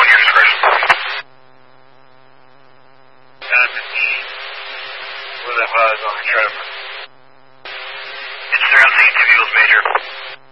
your discretion. 15. With a HUD on the traffic. It's 0 2 Eagles Major.